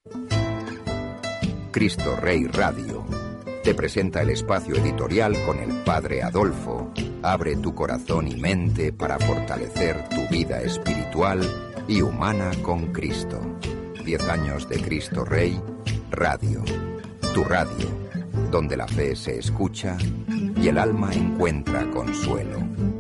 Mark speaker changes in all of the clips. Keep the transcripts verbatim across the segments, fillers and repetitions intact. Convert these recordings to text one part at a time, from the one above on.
Speaker 1: Cristo Rey Radio te presenta el espacio editorial con el Padre Adolfo. Abre tu corazón y mente para fortalecer tu vida espiritual y humana con Cristo. Diez años de Cristo Rey Radio. Tu radio, donde la fe se escucha y el alma encuentra consuelo.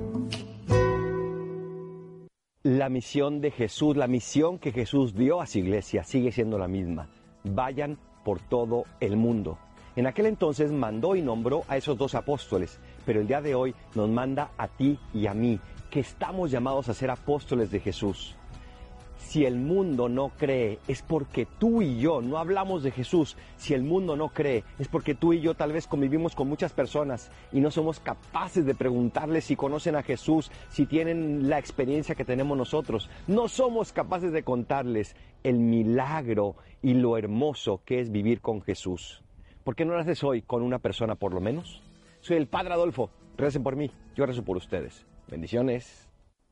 Speaker 2: La misión de Jesús, la misión que Jesús dio a su iglesia sigue siendo la misma. Vayan por todo el mundo. En aquel entonces mandó y nombró a esos dos apóstoles, pero el día de hoy nos manda a ti y a mí, que estamos llamados a ser apóstoles de Jesús. Si el mundo no cree, es porque tú y yo no hablamos de Jesús. Si el mundo no cree, es porque tú y yo tal vez convivimos con muchas personas y no somos capaces de preguntarles si conocen a Jesús, si tienen la experiencia que tenemos nosotros. No somos capaces de contarles el milagro y lo hermoso que es vivir con Jesús. ¿Por qué no lo haces hoy con una persona por lo menos? Soy el Padre Adolfo. Recen por mí, yo rezo por ustedes. Bendiciones.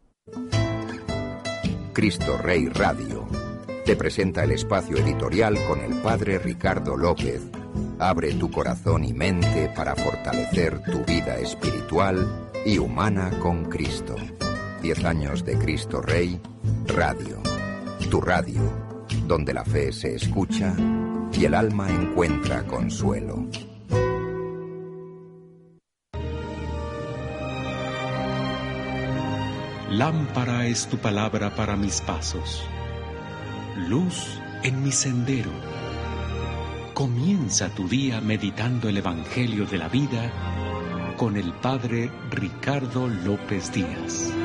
Speaker 1: Cristo Rey Radio te presenta el espacio editorial con el Padre Ricardo López. Abre tu corazón y mente para fortalecer tu vida espiritual y humana con Cristo. Diez años de Cristo Rey Radio. Tu radio, donde la fe se escucha y el alma encuentra consuelo.
Speaker 3: Lámpara es tu palabra para mis pasos, luz en mi sendero. Comienza tu día meditando el Evangelio de la vida con el Padre Ricardo López Díaz.